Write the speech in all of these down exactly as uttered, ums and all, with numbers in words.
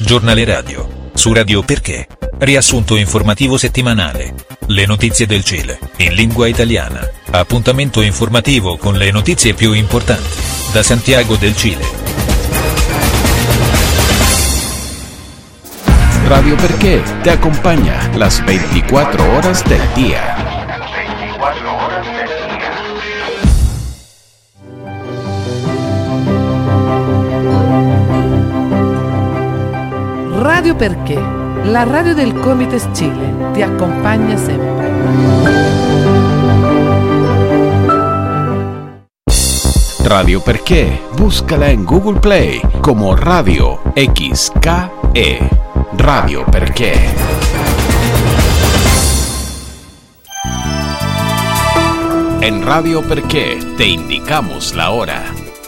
Giornale radio. Su Radio Perché. Riassunto informativo settimanale. Le notizie del Cile, in lingua italiana. Appuntamento informativo con le notizie più importanti. Da Santiago del Cile. Radio Perché te acompaña las veinticuatro horas del día. Radio Perché, la radio del Comites Chile, ti accompagna sempre. Radio Perché, búscala en Google Play como Radio X K E. Radio Perché. En Radio Perché te indicamos la hora.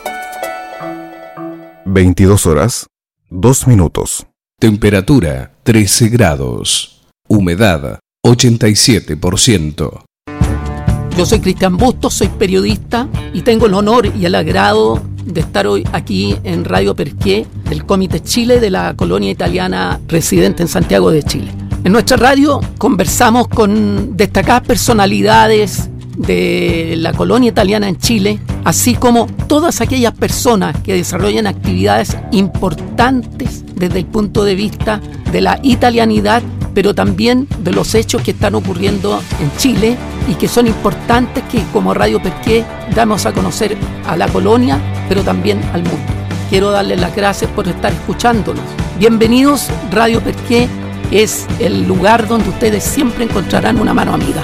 veintidós horas, dos minutos. Temperatura trece grados. Humedad ochenta y siete por ciento. Yo soy Cristian Bustos, soy periodista y tengo el honor y el agrado de estar hoy aquí en Radio Perché, del Comites Chile de la colonia italiana residente en Santiago de Chile. En nuestra radio conversamos con destacadas personalidades de la colonia italiana en Chile, así como todas aquellas personas que desarrollan actividades importantes desde el punto de vista de la italianidad, pero también de los hechos que están ocurriendo en Chile y que son importantes que como Radio Perché damos a conocer a la colonia, pero también al mundo. Quiero darles las gracias por estar escuchándonos. Bienvenidos, Radio Perché es el lugar donde ustedes siempre encontrarán una mano amiga.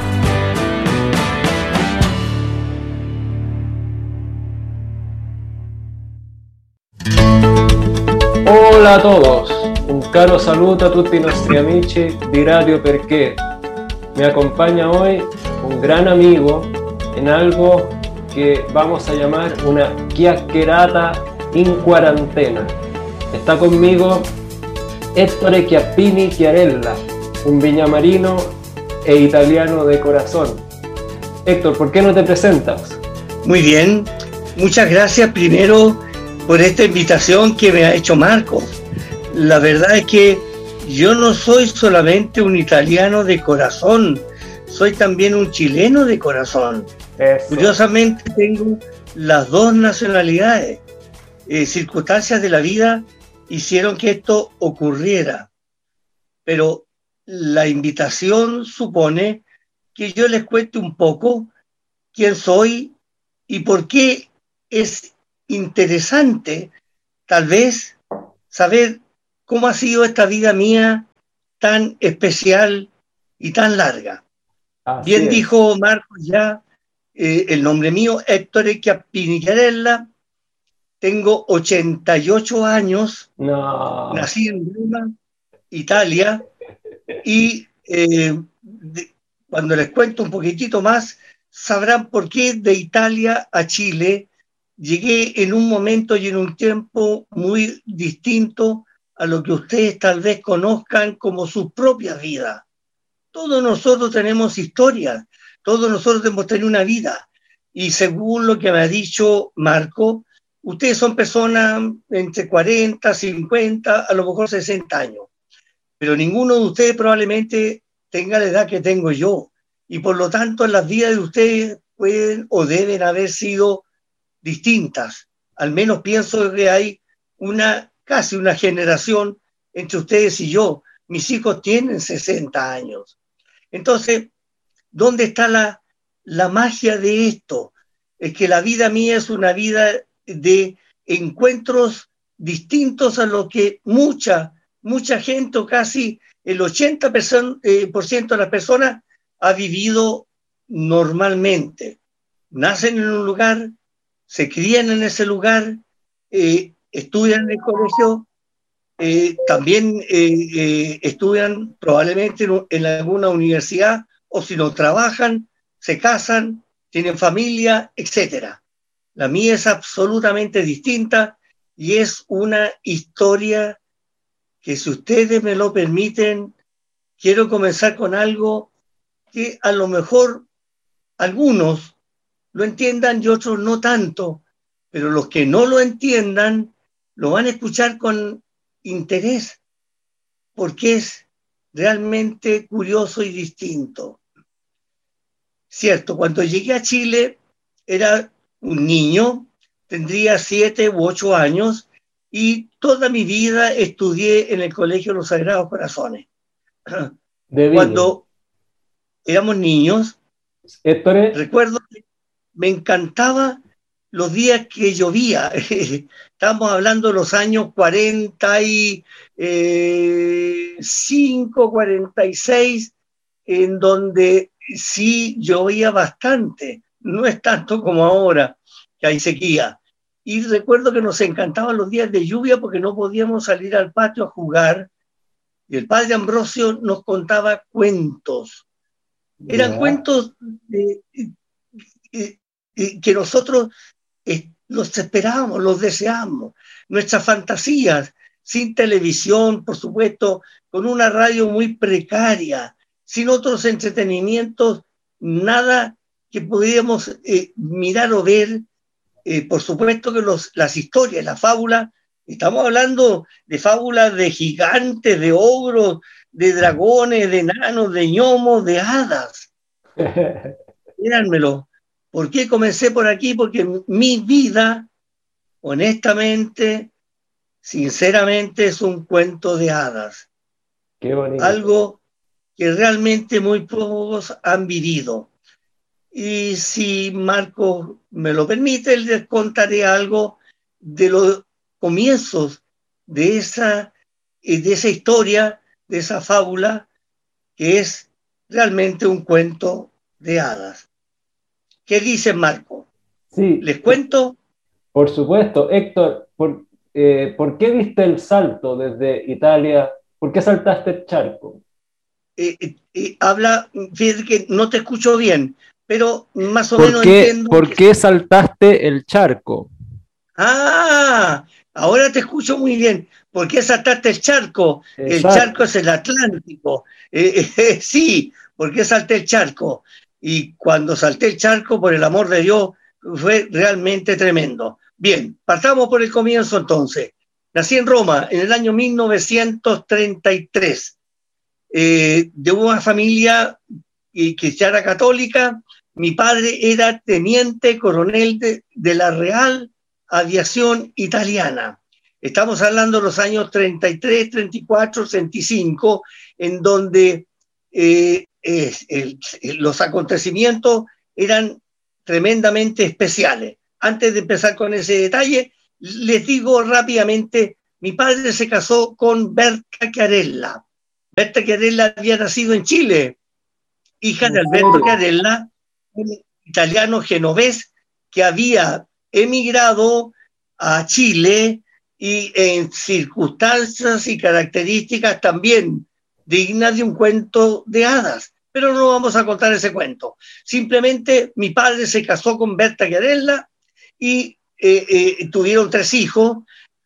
Hola a todos, un caro saluto a tutti i nostri amici di Radio Perché. Me acompaña hoy un gran amigo en algo que vamos a llamar una chiacchierata in cuarentena. Está conmigo Ettore Chiappini Chiarella, un viñamarino e italiano de corazón. Héctor, ¿por qué no te presentas? Muy bien, muchas gracias primero por esta invitación que me ha hecho Marco. La verdad es que yo no soy solamente un italiano de corazón, soy también un chileno de corazón. Eso. Curiosamente tengo las dos nacionalidades. Eh, circunstancias de la vida hicieron que esto ocurriera. Pero la invitación supone que yo les cuente un poco quién soy y por qué es interesante, tal vez, saber cómo ha sido esta vida mía tan especial y tan larga. Así Bien es. Dijo Marcos ya, eh, el nombre mío, Ettore Chiappini Chiarella, tengo ochenta y ocho años, no. Nací en Roma, Italia, y eh, de, cuando les cuento un poquitito más, sabrán por qué de Italia a Chile llegué en un momento y en un tiempo muy distinto a lo que ustedes tal vez conozcan como sus propias vidas. Todos nosotros tenemos historias, todos nosotros hemos tenido una vida, y según lo que me ha dicho Marco, ustedes son personas entre cuarenta, cincuenta, a lo mejor sesenta años, pero ninguno de ustedes probablemente tenga la edad que tengo yo, y por lo tanto las vidas de ustedes pueden o deben haber sido distintas. Al menos pienso que hay una casi una generación entre ustedes y yo. Mis hijos tienen sesenta años. Entonces, ¿dónde está la, la magia de esto? Es que la vida mía es una vida de encuentros distintos a lo que mucha, mucha gente, o casi el ochenta por ciento de las personas ha vivido normalmente. Nacen en un lugar, se crían en ese lugar, eh, estudian en el colegio, eh, también eh, eh, estudian probablemente en, en alguna universidad, o si no trabajan, se casan, tienen familia, etcétera. La mía es absolutamente distinta y es una historia que, si ustedes me lo permiten, quiero comenzar con algo que a lo mejor algunos lo entiendan y otros no tanto, pero los que no lo entiendan lo van a escuchar con interés, porque es realmente curioso y distinto. Cierto, cuando llegué a Chile era un niño, tendría siete u ocho años, y toda mi vida estudié en el Colegio de los Sagrados Corazones. De Cuando éramos niños, Héctor, ¿eh? recuerdo que me encantaba los días que llovía. Estábamos hablando de los años cuarenta y cinco, cuarenta y seis, en donde sí llovía bastante. No es tanto como ahora, que hay sequía. Y recuerdo que nos encantaban los días de lluvia porque no podíamos salir al patio a jugar. Y el padre Ambrosio nos contaba cuentos. Eran Ya. cuentos de, de, de, que nosotros eh, los esperábamos, los deseábamos. Nuestras fantasías, sin televisión, por supuesto, con una radio muy precaria, sin otros entretenimientos, nada que pudiéramos eh, mirar o ver. Eh, por supuesto que los, las historias, las fábulas, estamos hablando de fábulas de gigantes, de ogros, de dragones, de enanos, de gnomos, de hadas. Díganmelo. ¿Por qué comencé por aquí? Porque mi vida, honestamente, sinceramente, es un cuento de hadas. Qué bonito. Algo que realmente muy pocos han vivido. Y si Marco me lo permite, les contaré algo de los comienzos de esa, de esa historia, de esa fábula, que es realmente un cuento de hadas. ¿Qué dice Marco? Sí. ¿Les cuento? Por supuesto. Héctor, ¿por, eh, ¿por qué diste el salto desde Italia? ¿Por qué saltaste el charco? Eh, eh, eh, habla, fíjate que no te escucho bien, pero más o ¿Por menos qué, entiendo. ¿Por que... qué saltaste el charco? Ah, ahora te escucho muy bien. ¿Por qué saltaste el charco? Exacto. El charco es el Atlántico. Eh, eh, sí, ¿por qué salté el charco? Y cuando salté el charco, por el amor de Dios, fue realmente tremendo. Bien, partamos por el comienzo entonces. Nací en Roma en el año mil novecientos treinta y tres, eh, de una familia eh, cristiana católica. Mi padre era teniente coronel de, de la Real Aviación Italiana. Estamos hablando de los años treinta y tres, treinta y cuatro, treinta y cinco, en donde eh, eh, el, el, los acontecimientos eran tremendamente especiales. Antes de empezar con ese detalle, les digo rápidamente, mi padre se casó con Berta Chiarella. Berta Chiarella había nacido en Chile, hija de Alberto Chiarella, un italiano genovés que había emigrado a Chile y en circunstancias y características también dignas de un cuento de hadas. Pero no vamos a contar ese cuento. Simplemente mi padre se casó con Berta Chiarella y eh, eh, tuvieron tres hijos.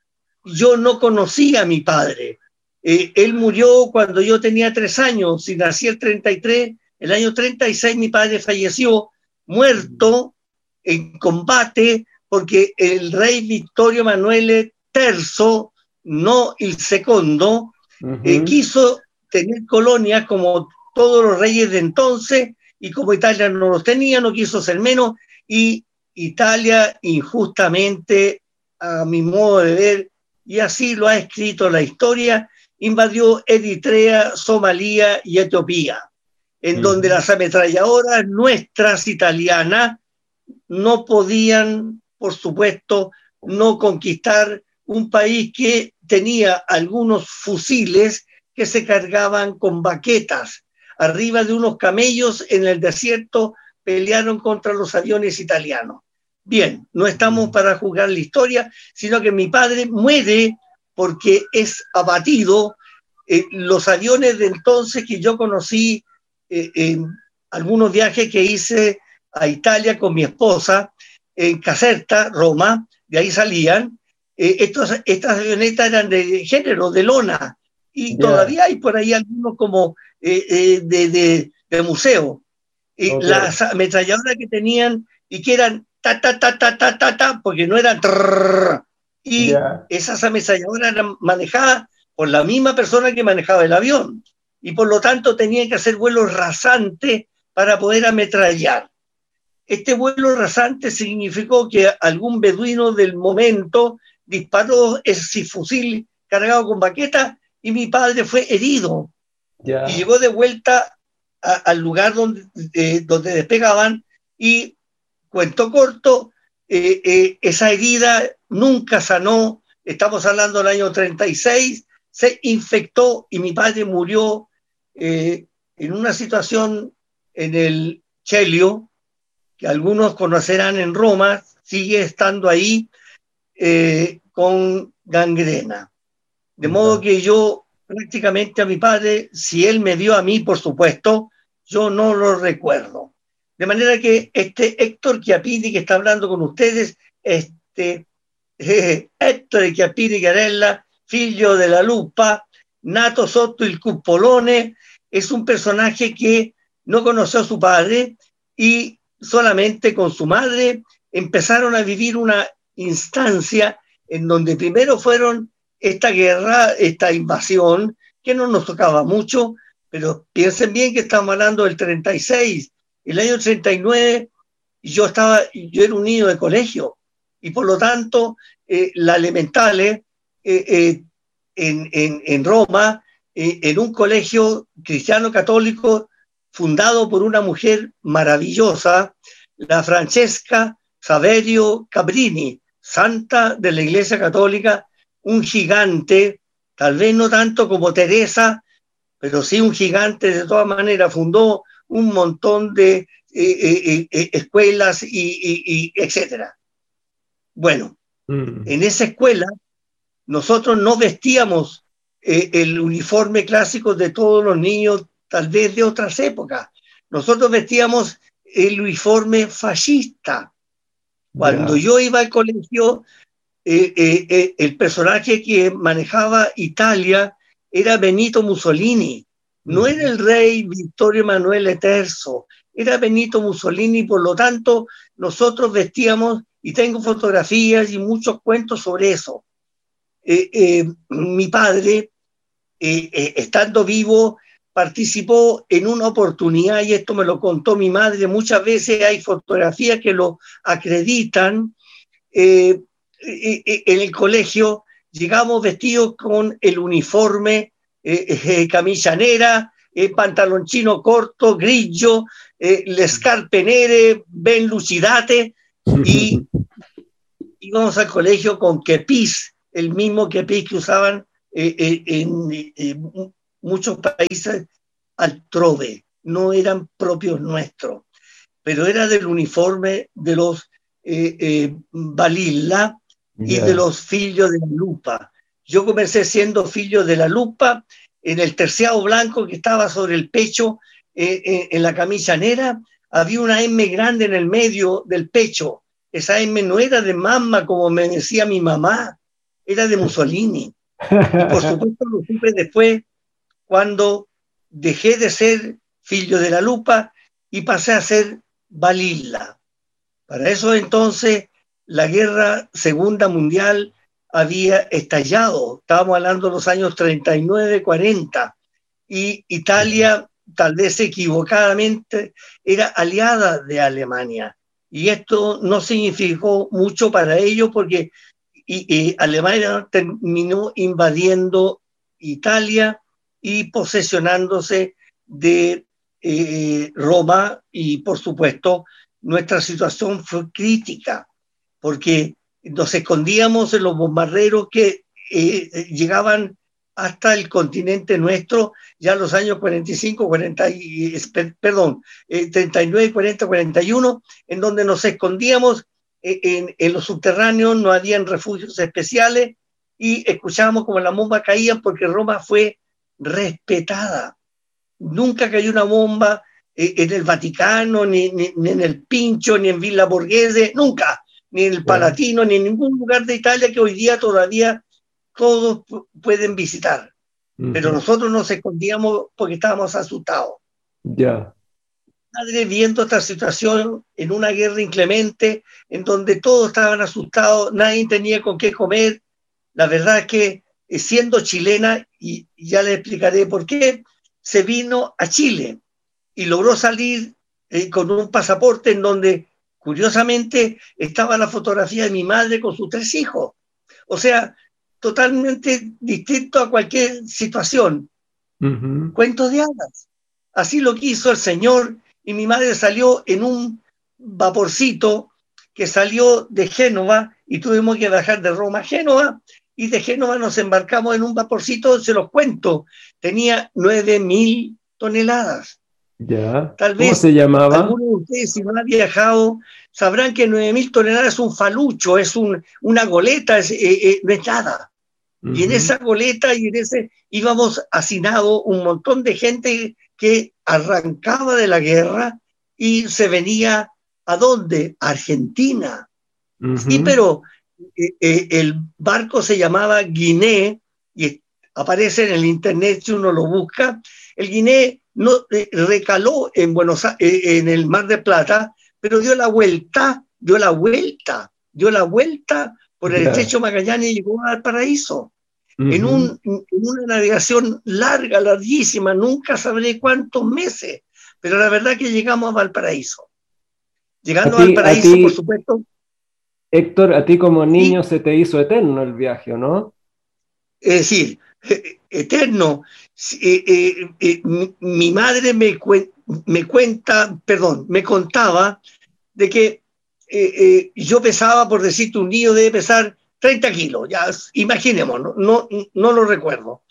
Yo no conocía a mi padre. Eh, él murió cuando yo tenía tres años. Si nací el treinta y tres, el año treinta y seis mi padre falleció, muerto en combate, porque el rey Vittorio Emanuele terzo, no el segundo, uh-huh. eh, quiso tener colonias como todos los reyes de entonces, y como Italia no los tenía, no quiso ser menos, y Italia injustamente, a mi modo de ver, y así lo ha escrito la historia, invadió Eritrea, Somalia y Etiopía, en uh-huh. donde las ametralladoras nuestras italianas no podían, por supuesto, no conquistar un país que tenía algunos fusiles que se cargaban con baquetas. Arriba de unos camellos en el desierto pelearon contra los aviones italianos. Bien, no estamos para juzgar la historia, sino que mi padre muere porque es abatido. Eh, los aviones de entonces que yo conocí eh, en algunos viajes que hice a Italia con mi esposa, en Caserta, Roma, de ahí salían, eh, estos, estas avionetas eran de género, de lona, y yeah. todavía hay por ahí algunos como eh, eh, de, de, de museo. Y okay. Las ametralladoras que tenían y que eran ta, ta, ta, ta, ta, ta, ta, porque no eran trrr, y yeah. esas ametralladoras eran manejadas por la misma persona que manejaba el avión, y por lo tanto tenía que hacer vuelos rasantes para poder ametrallar. Este vuelo rasante significó que algún beduino del momento disparó ese fusil cargado con baqueta y mi padre fue herido. Yeah. Y llegó de vuelta a, al lugar donde, eh, donde despegaban y, cuento corto, eh, eh, esa herida nunca sanó. Estamos hablando del año treinta y seis, se infectó y mi padre murió eh, en una situación en el Celio, que algunos conocerán en Roma, sigue estando ahí eh, con gangrena. De modo que yo prácticamente a mi padre, si él me dio a mí, por supuesto, yo no lo recuerdo. De manera que este Héctor Chiappini que está hablando con ustedes, este eh, Héctor Chiappini Chiarella, figlio de la Lupa, nato sotto il cupolone, es un personaje que no conoció a su padre y solamente con su madre empezaron a vivir una instancia en donde primero fueron esta guerra, esta invasión, que no nos tocaba mucho, pero piensen bien que estamos hablando del treinta y seis, el año treinta y nueve yo estaba, yo era un niño de colegio, y por lo tanto eh, la elementales eh, eh, en, en, en Roma, eh, en un colegio cristiano católico fundado por una mujer maravillosa, la Francesca Saverio Cabrini, santa de la Iglesia Católica, un gigante, tal vez no tanto como Teresa, pero sí un gigante de todas maneras, fundó un montón de eh, eh, eh, escuelas y, y, y etcétera. Bueno, mm. en esa escuela nosotros no vestíamos eh, el uniforme clásico de todos los niños, tal vez de otras épocas. Nosotros vestíamos el uniforme fascista. Cuando yeah. yo iba al colegio, eh, eh, eh, el personaje que manejaba Italia era Benito Mussolini. No era el rey Vittorio Emanuele terzo, era Benito Mussolini, por lo tanto nosotros vestíamos, y tengo fotografías y muchos cuentos sobre eso. Eh, eh, mi padre, eh, eh, estando vivo, participó en una oportunidad, y esto me lo contó mi madre, muchas veces hay fotografías que lo acreditan, eh, eh, en el colegio llegamos vestidos con el uniforme, eh, eh, camisa nera, eh, pantaloncino corto, grigio, eh, le scarpe nere, ben lucidate, y íbamos al colegio con kepis, el mismo kepis que usaban eh, eh, en eh, muchos países altrove, no eran propios nuestros, pero era del uniforme de los eh, eh, Balilla y yeah. de los Figlios de la Lupa. Yo comencé siendo Figlio de la Lupa, en el terciado blanco que estaba sobre el pecho, eh, eh, en la camisa negra, había una M grande en el medio del pecho. Esa M no era de mamma, como me decía mi mamá, era de Mussolini. Y por supuesto lo supe después, cuando dejé de ser Figlio de la Lupa y pasé a ser Balilla. Para eso entonces la guerra segunda mundial había estallado, estábamos hablando de los años treinta y nueve, cuarenta, y Italia, tal vez equivocadamente, era aliada de Alemania, y esto no significó mucho para ellos porque y, y Alemania terminó invadiendo Italia y posesionándose de eh, Roma, y por supuesto nuestra situación fue crítica porque nos escondíamos en los bombarderos que eh, llegaban hasta el continente nuestro ya en los años cuarenta y cinco, cuarenta, perdón, eh, treinta y nueve, cuarenta, cuarenta y uno, en donde nos escondíamos eh, en, en los subterráneos, no habían refugios especiales y escuchábamos como las bombas caían porque Roma fue respetada. Nunca cayó una bomba eh, en el Vaticano, ni, ni, ni en el Pincho, ni en Villa Borghese, nunca, ni en el Palatino, ni en ningún lugar de Italia que hoy día todavía todos pueden visitar. Uh-huh. Pero nosotros nos escondíamos porque estábamos asustados. Ya. Yeah. Padre, viendo esta situación en una guerra inclemente, en donde todos estaban asustados, nadie tenía con qué comer, la verdad es que eh, siendo chilena, y ya le explicaré por qué, se vino a Chile y logró salir eh, con un pasaporte en donde, curiosamente, estaba la fotografía de mi madre con sus tres hijos. O sea, totalmente distinto a cualquier situación. Uh-huh. Cuentos de hadas. Así lo quiso el Señor, y mi madre salió en un vaporcito que salió de Génova, y tuvimos que bajar de Roma a Génova, y de Génova nos embarcamos en un vaporcito, se los cuento, tenía nueve mil toneladas. Ya. Tal ¿Cómo vez se llamaba? Algunos de ustedes, si no han viajado, sabrán que nueve mil toneladas es un falucho, es un, una goleta, es, eh, eh, no es nada. Uh-huh. Y en esa goleta y en ese íbamos hacinados un montón de gente que arrancaba de la guerra y se venía, ¿a dónde? A Argentina. Uh-huh. Sí, pero eh, eh, el barco se llamaba Guiné, y aparece en el internet si uno lo busca. El Guiné no eh, recaló en Buenos eh, en el Mar de Plata, pero dio la vuelta, dio la vuelta, dio la vuelta por el yeah. estrecho Magallanes y llegó al Paraíso. Uh-huh. En, un, en una navegación larga, larguísima, nunca sabré cuántos meses, pero la verdad que llegamos a Valparaíso. Llegando a, ti, a Valparaíso, a ti, por supuesto. Héctor, a ti como niño sí. se te hizo eterno el viaje, ¿no? Es decir, eterno. Eh, eh, eh, mi, mi madre me, cuen, me cuenta, perdón, me contaba de que eh, eh, yo pesaba, por decirte, un niño debe pesar treinta kilos, ya imaginemos, no, no, no lo recuerdo.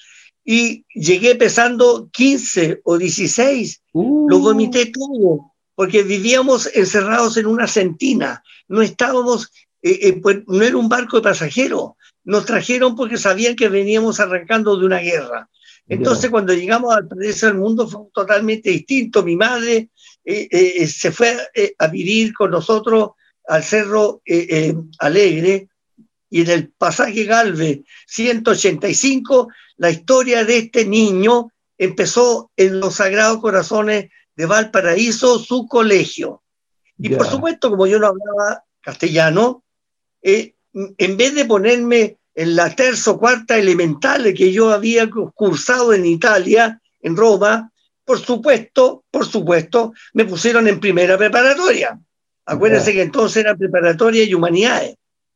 Y llegué pesando quince o dieciséis, uh. lo vomité todo, porque vivíamos encerrados en una sentina, no estábamos, eh, eh, pues, no era un barco de pasajeros, nos trajeron porque sabían que veníamos arrancando de una guerra. Entonces, yeah. cuando llegamos al Paraíso del Mundo fue totalmente distinto. Mi madre eh, eh, se fue eh, a vivir con nosotros al Cerro eh, eh, Alegre, y en el pasaje Galvez ciento ochenta y cinco, la historia de este niño empezó en los Sagrados Corazones de Valparaíso, su colegio. Y yeah. por supuesto, como yo no hablaba castellano, eh, en vez de ponerme en la tercera o cuarta elemental que yo había cursado en Italia, en Roma, por supuesto, por supuesto, me pusieron en primera preparatoria. Acuérdense yeah. que entonces era preparatoria y humanidades.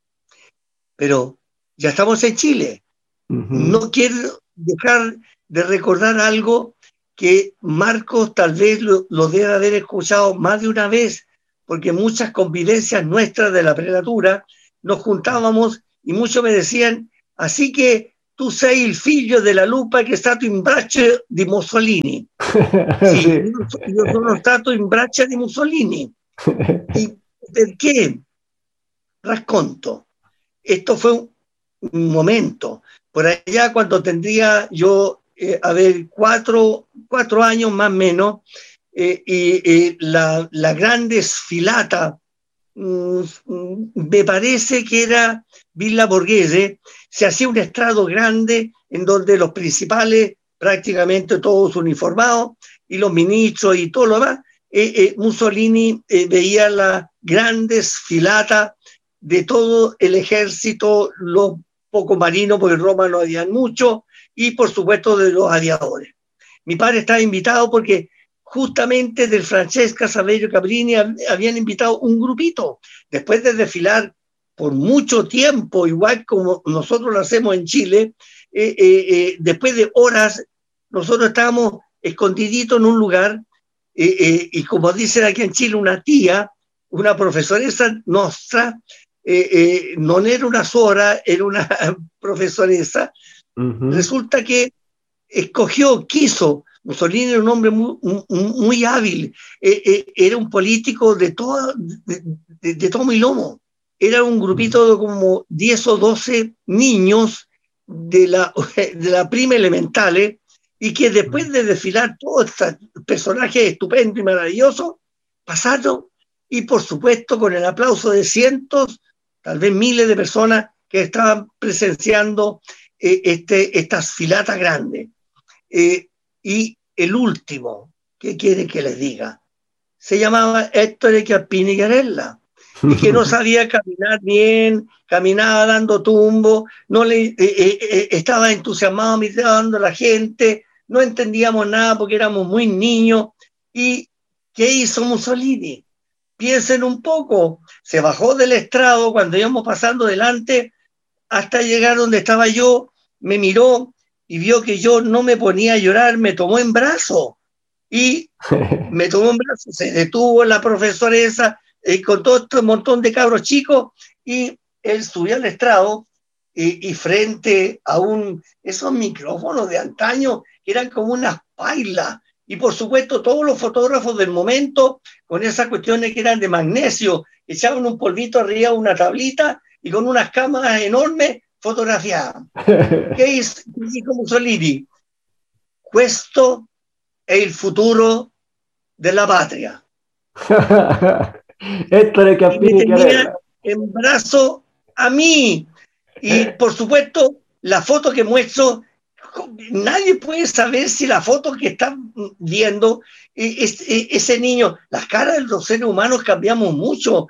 Pero ya estamos en Chile. Uh-huh. No quiero dejar de recordar algo que Marcos tal vez lo, lo debe haber escuchado más de una vez, porque muchas convivencias nuestras de la prelatura nos juntábamos y muchos me decían, así que tú sei el figlio della lupa che è stato in braccio di Mussolini. Sì, sì. Io, io sono stato in braccia di Mussolini. ¿Y per qué? Racconto. Esto fue un, un momento. Por allá cuando tendría yo, eh, a ver, cuatro, cuatro años más o menos, eh, y eh, la, la grande sfilata, mm, me parece que era Villa Borghese, se hacía un estrado grande en donde los principales, prácticamente todos uniformados, y los ministros y todo lo demás, eh, eh, Mussolini eh, veía la grande sfilata de todo el ejército, los pocos marinos, porque en Roma no había mucho, y por supuesto de los aviadores. Mi padre estaba invitado porque justamente del Francesca Saverio Cabrini habían invitado un grupito. Después de desfilar por mucho tiempo, igual como nosotros lo hacemos en Chile, eh, eh, eh, después de horas, nosotros estábamos escondiditos en un lugar, eh, eh, y como dicen aquí en Chile, una tía, una profesoresa nuestra, eh, eh, no era una suora, era una profesoresa. Uh-huh. Resulta que escogió, quiso, Mussolini era un hombre muy, muy, muy hábil, eh, eh, era un político de todo, de, de, de tomo y lomo. Era un grupito de como diez o doce niños de la, de la prima elementales, y que después de desfilar todos estos personajes estupendos y maravillosos, pasaron, y por supuesto con el aplauso de cientos, tal vez miles de personas que estaban presenciando eh, este, estas filatas grandes. Eh, y el último, ¿qué quieren que les diga? Se llamaba Ettore Chiappini Garella. y que no sabía caminar bien, caminaba dando tumbo, no le, eh, eh, estaba entusiasmado mirando a la gente, no entendíamos nada porque éramos muy niños. ¿Y qué hizo Mussolini? Piensen un poco, se bajó del estrado cuando íbamos pasando delante hasta llegar donde estaba yo, me miró y vio que yo no me ponía a llorar, me tomó en brazo y me tomó en brazo, se detuvo la profesora esa eh, con todo este montón de cabros chicos y él subió al estrado y, y frente a un, esos micrófonos de antaño que eran como unas pailas y por supuesto todos los fotógrafos del momento con esas cuestiones que eran de magnesio, echaban un polvito arriba de una tablita y con unas cámaras enormes fotografiaban. ¿Qué hizo Mussolini? Questo è il futuro della patria. Esto es que y me tenía en brazo a mí. Y por supuesto, la foto que muestro, nadie puede saber si la foto que están viendo es, es, ese niño, las caras de los seres humanos cambiamos mucho.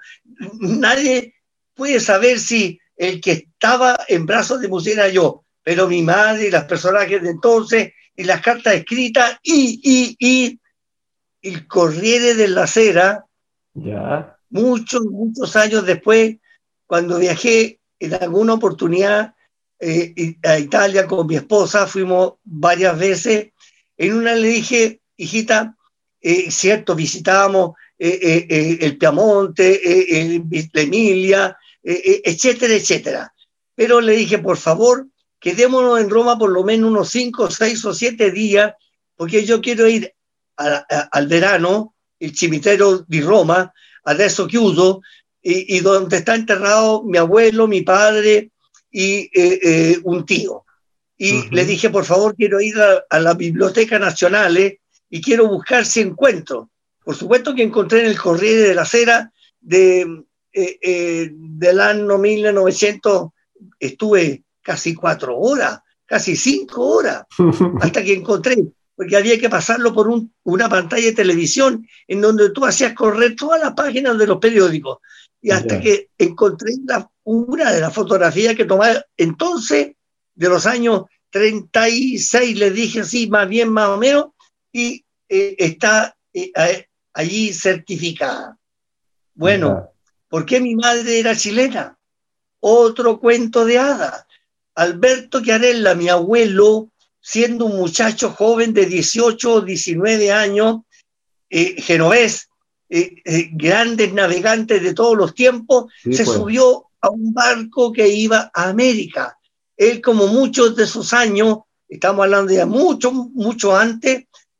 Nadie puede saber si el que estaba en brazos de Mussolini era yo, pero mi madre y las personajes de entonces y las cartas escritas y, y, y el Corriere della Sera, ya. muchos, muchos años después, cuando viajé en alguna oportunidad eh, a Italia con mi esposa, fuimos varias veces, en una le dije, hijita, eh, cierto, visitábamos eh, eh, eh, el Piamonte, eh, eh, la Emilia, eh, eh, etcétera, etcétera. Pero le dije, por favor, quedémonos en Roma por lo menos unos cinco, seis o siete días, porque yo quiero ir a, a, al verano, el cimitero di Roma, adesso chiuso, y, y donde está enterrado mi abuelo, mi padre y eh, eh, un tío. Y uh-huh. le dije, por favor, quiero ir a, a la Biblioteca Nazionale y quiero buscar si encuentro. Por supuesto que encontré en el Corriere della Sera de, eh, eh, del año mil novecientos, estuve casi cuatro horas, casi cinco horas, hasta que encontré, porque había que pasarlo por un, una pantalla de televisión en donde tú hacías correr todas las páginas de los periódicos, y hasta yeah. que encontré la, una de las fotografías que tomaba entonces, de los años treinta y seis, les dije así, más bien, más o menos, y eh, está eh, allí certificada. Bueno, yeah. ¿por qué mi madre era chilena? Otro cuento de hadas. Alberto Chiarella, mi abuelo, siendo un muchacho joven de dieciocho o diecinueve años, eh, genovés, eh, eh, grandes navegantes de todos los tiempos, sí, se pues. subió a un barco que iba a América. Él, como muchos de sus años, estamos hablando de mucho, mucho antes,